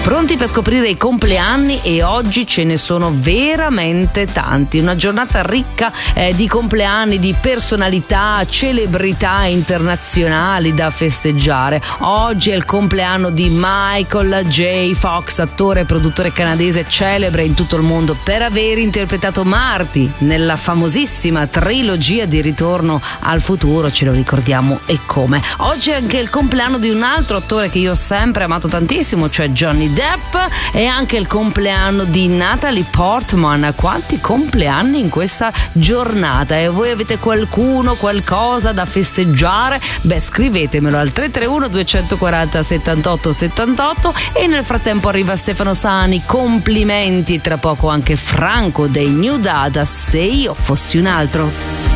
Pronti per scoprire i compleanni, e oggi ce ne sono veramente tanti. Una giornata ricca di compleanni, di personalità, celebrità internazionali da festeggiare. Oggi è il compleanno di Michael J. Fox, attore e produttore canadese celebre in tutto il mondo per aver interpretato Marty nella famosissima trilogia di Ritorno al futuro, ce lo ricordiamo e come. Oggi è anche il compleanno di un altro attore che io ho sempre amato tantissimo, cioè Johnny Depp, e anche il compleanno di Natalie Portman. Quanti compleanni in questa giornata, e voi avete qualcosa da festeggiare? Beh, scrivetemelo al 331 240 78 78. E nel frattempo arriva Stefano Sani, complimenti, tra poco anche Franco dei New Dada, Se io fossi un altro.